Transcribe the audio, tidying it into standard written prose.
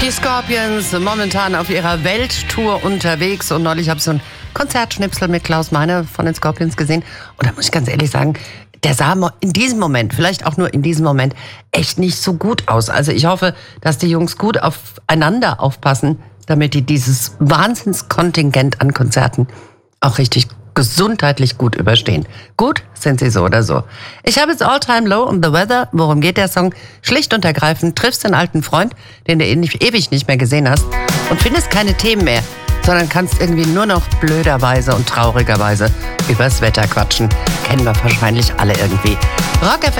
Die Scorpions momentan auf ihrer Welttour unterwegs und neulich habe ich so ein Konzertschnipsel mit Klaus Meine von den Scorpions gesehen und da muss ich ganz ehrlich sagen, der sah in diesem Moment, vielleicht auch nur in diesem Moment, echt nicht so gut aus. Also ich hoffe, dass die Jungs gut aufeinander aufpassen, damit die dieses Wahnsinnskontingent an Konzerten auch richtig gesundheitlich gut überstehen. Gut sind sie so oder so. Ich habe jetzt All Time Low und The Weather. Worum geht der Song? Schlicht und ergreifend triffst einen alten Freund, den du ewig nicht mehr gesehen hast und findest keine Themen mehr, sondern kannst irgendwie nur noch blöderweise und traurigerweise übers Wetter quatschen. Kennen wir wahrscheinlich alle irgendwie. Rock FM.